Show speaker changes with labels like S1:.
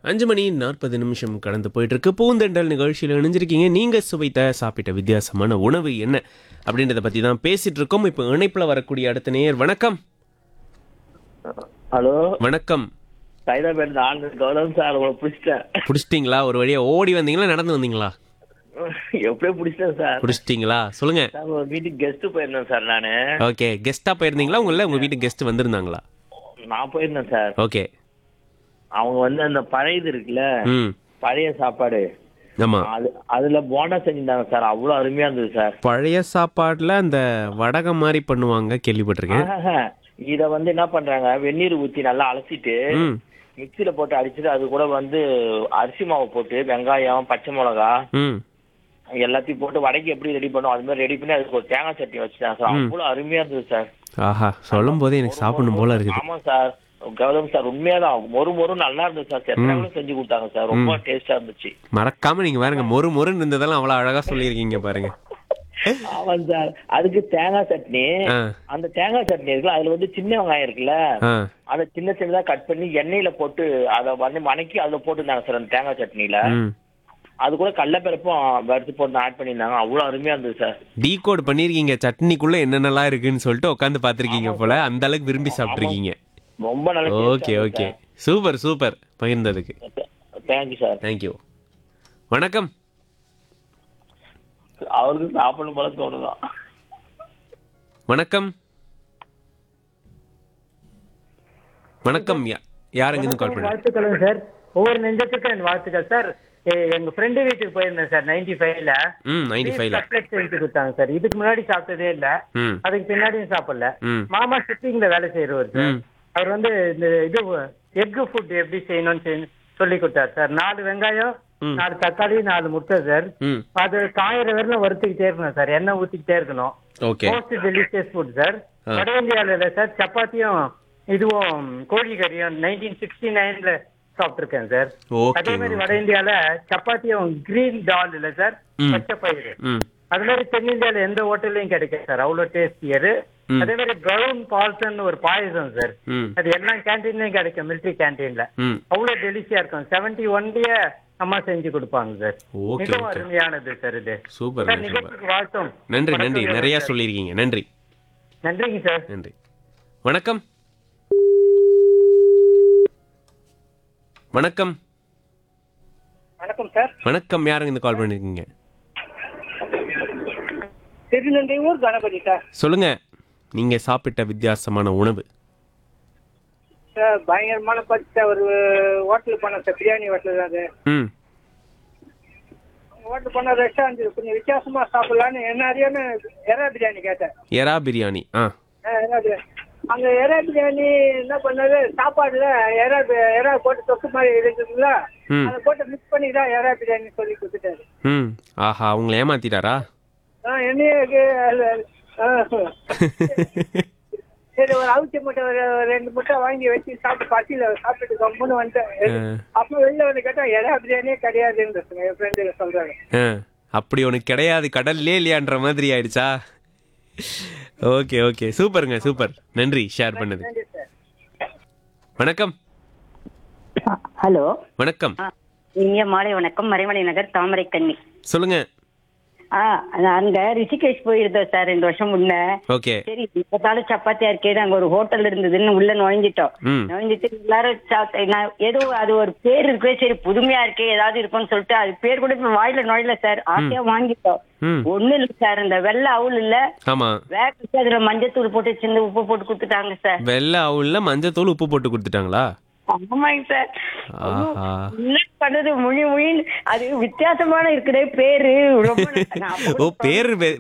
S1: 5 மணி 40 நிமிஷம் கடந்து போயிட்டு இருக்கு. பூந்தெண்டல் நிகழ்ச்சியில் இணைஞ்சிருக்கீங்க. நீங்க சுவைத்த சாப்பிட்ட வித்தியாசமான உணவு என்ன அப்படின்றத பத்தி தான் பேசிட்டு இருக்கோம். இப்போ இணைப்புல வரக்கூடிய அடுத்த நேயர். வணக்கம்.
S2: ஹலோ,
S1: வணக்கம்.
S2: சைதாபேட் ஆனந்த் கௌதம் சார், உங்களை பிடிச்சிட்டேன்.
S1: புடிச்சிட்டீங்களா? ஒரு வழியா ஓடி வந்தீங்களா நடந்து வந்தீங்களா?
S2: எப்படியோ பிடிச்சிட்டேன் சார்.
S1: புடிச்சிட்டீங்களா? சொல்லுங்க.
S2: சார், உங்க வீட்டுக்கு கெஸ்ட் போயிருந்தேன் சார்.
S1: ஓகே, கெஸ்டா போயிருந்தீங்களா? உங்க வீட்டுக்கு கெஸ்ட் வந்திருந்தாங்களா?
S2: நான் போயிருந்தேன் சார்.
S1: ஓகே.
S2: அவங்க அந்த பழையது இருக்குல்ல,
S1: ம்.
S2: பழைய சாப்பாடு,
S1: ஆமா.
S2: அதுல போண்டா செஞ்சிருந்தாங்க சார். அவ்வளவு அருமையா இருந்தது சார்.
S1: பழைய சாப்பாடுல அந்த வடகம் மாதிரி பண்ணுவாங்க, கேள்விப்பட்டிருக்கேன்.
S2: இத என்ன பண்றாங்க, வெந்நீர் ஊத்தி நல்லா அலசிட்டு
S1: ம்.
S2: மிக்சியில போட்டு அடிச்சுட்டு அது கூட அரிசி மாவு போட்டு வெங்காயம் பச்சை மிளகா
S1: ம்.
S2: எல்லாத்தையும் போட்டு வடைக்கு எப்படி ரெடி பண்ணும் அது மாதிரி ரெடி பண்ணி அதுக்கு ஒரு தேங்காய் சட்னி வச்சுட்டாங்க சார். அவ்வளவு அருமையா இருந்தது சார்.
S1: ஆஹா, சொல்லும் போதே எனக்கு சாப்பிடணும் போல இருக்குது.
S2: ஆமா சார், கௌதம் சார், உண்மையாதான் மொறு நல்லா இருந்துச்சு சார். செட்டாங்களும் செஞ்சு கொடுத்தாங்க சார். ரொம்ப டேஸ்டா இருந்துச்சு.
S1: மறக்காம நீங்க பாருங்க, மொறுன்னு இருந்ததெல்லாம் அவ்வளவு அழகா சொல்லியிருக்கீங்க பாருங்க.
S2: ஆமா சார். அதுக்கு தேங்காய் சட்னி, அந்த தேங்காய் சட்னி இருக்குல்ல, அதுல சின்ன வெங்காயம் இருக்குல்ல, அதை சின்ன சின்னதா கட் பண்ணி எண்ணெயில போட்டு அதை வணக்கி அதுல போட்டுருந்தாங்க சார். அந்த தேங்காய் சட்னில அது கூட கடலைப்பருப்பும் வறுத்து போட்டு ஆட் பண்ணியிருந்தாங்க. அவ்வளவு அருமையா இருந்தது சார்.
S1: டீகோட் பண்ணிருக்கீங்க, சட்னிக்குள்ள என்னென்னலாம் இருக்குன்னு சொல்லிட்டு உட்காந்து பாத்துருக்கீங்க போல. அந்த அளவுக்கு விரும்பி சாப்பிட்டுருக்கீங்க.
S2: ரொம்ப நல்லா.
S1: Okay okay, super super பகிர்ந்ததுக்கு.
S2: Thank you sir.
S1: Thank you. வணக்கம்.
S2: அவருக்கு சாப்பிடணும் போல தோணுதான்.
S1: வணக்கம். வணக்கம். யாருங்க கால் பண்ணி?
S3: வாழ்த்துக்கள் சார். ஒவ்வொரு நெஞ்சத்துக்கும் என் வாழ்த்துக்கள் சார். எங்க ஃப்ரெண்டு வீட்டுக்கு போயிருந்தேன் சார். 95ல
S1: 95ல
S3: செஞ்சு கொடுத்தாங்க சார். இதுக்கு முன்னாடி சாப்பிட்டதே இல்ல, அதுக்கு பின்னாடியும் சாப்பிடல. மாமா ஷிப்பிங்ல வேலை செய்யறவர் சார். அவர் இந்த இது எக் ஃபுட் எப்படி செய்யணும்னு சொல்லி கொடுத்தாரு சார். 4 வெங்காயம், 4 தக்காளி, 4 முட்டை சார். அது காயிற வரலும் வறுத்துக்கிட்டே இருக்கணும் சார். எண்ணெய் ஊத்திக்கிட்டே இருக்கணும். Most delicious food sir. வட இந்தியாவில சார் சப்பாத்தியும் இதுவும் கோழி கறியும் 1969ல சாப்பிட்டுருக்கேன் சார். அதே மாதிரி வட இந்தியால சப்பாத்தியும் கிரீன் டால் இல்ல சார், பச்சை பயிறு. அது மாதிரி தென்னிந்தியால எந்த ஹோட்டல்லையும் கிடைக்கும் சார். அவ்வளவு டேஸ்டியரு. அதே மாதிரி பிரவுன் பால்சன் ஒரு பாயசம் சார். அது எல்லா கேன்டீன்லயும் கிடைக்கும், மிலிட்டரி கேன்டீன்ல. அவ்வளவு டெலிஷியா இருக்கும். 71லயே அம்மா செஞ்சு கொடுப்பாங்க சார். மிகவும் அருமையானது சார். இது
S1: சூப்பர்.
S3: நிகழ்ச்சிக்கு வாழ்த்தும்.
S1: நன்றி நன்றி, நிறைய சொல்லியிருக்கீங்க. நன்றி.
S3: நன்றிங்க சார்.
S1: நன்றி. வணக்கம். வணக்கம்.
S3: வணக்கம் சார்.
S1: வணக்கம். யாருங்க இந்த கால் பண்ணிருக்கீங்க?
S3: திருநெல்வேலூர் கணபதி சார்.
S1: சொல்லுங்க, நீங்க சாப்பிட்ட வித்தியாசமான உணவு.
S3: சார், பயங்கரமான பச்சை ஒரு ஹோட்டல் போன சார். பிரியாணி ஹோட்டல் தான் அது. ஹோட்டல் போன ரெஸ்டாரண்ட் கொஞ்சம் வித்தியாசமா சாப்பிடலான்னு என்ன அறியாம எறா பிரியாணி கேட்டேன்.
S1: எறா பிரியாணி.
S3: அங்க எறா பிரியாணி என்ன பண்ணாரு, சாப்பாடுல எறா போட்டு தொக்கு மாதிரி இருக்குதுங்களா, அதை போட்டு மிக்ஸ் பண்ணி தான் எறா பிரியாணி சொல்லி கொடுத்துட்டாரு.
S1: ஆஹா, உங்களை ஏமாத்திட்டாரா?
S3: என்னையே சரி, ஒரு அவிச்ச முட்டை ஒரு 2 முட்டை வாங்கி வச்சு சாப்பிட்டு பசியில சாப்பிட்டு கம்முன்னு வந்துட்டேன். அப்ப வெளில வந்து கேட்டா எறா பிரியாணியே கிடையாதுன்னு என் ஃப்ரெண்டு சொல்றாங்க.
S1: அப்படி உனக்கு கிடையாது, கடல்லே இல்லையான்ற மாதிரி ஆயிடுச்சா? ஓகே ஓகே, சூப்பருங்க, சூப்பர். நன்றி ஷேர் பண்ணது. வணக்கம்.
S4: ஹலோ,
S1: வணக்கம்.
S4: இனிய மாலை வணக்கம். மறைமலை நகர் தாமரை கண்ணி.
S1: சொல்லுங்க.
S4: அங்க ரிஷிகேஷ் போயிருந்தோம் சார் 2 வருஷம் முன்ன.
S1: ஓகே.
S4: சரி, இப்பதாலும் சப்பாத்தியா இருக்கே, அங்க ஒரு ஹோட்டல் இருந்ததுன்னு உள்ள நுழைஞ்சிட்டு எல்லாரும் ஏதோ அது ஒரு பேர் இருக்கு, சரி புதுமையா இருக்கே ஏதாவது இருக்கும்னு சொல்லிட்டு அது பேர் கூட இப்ப வாயில நுழையல சார். ஆசையா வாங்கிட்டோம். ஒண்ணு இல்ல சார், இந்த வெள்ளை அவுள் இல்ல, வேக அதுல மஞ்சத்தூள் போட்டு சின்ன உப்பு போட்டு கொடுத்துட்டாங்க சார்.
S1: வெள்ளை அவுள்ல மஞ்சத்தூள் உப்பு போட்டு கொடுத்துட்டாங்களா?
S4: ஆமாங்க சார். என்ன பண்றது, மொழின்னு அது வித்தியாசமான இருக்குதே பேரு. ரொம்ப
S1: பேரு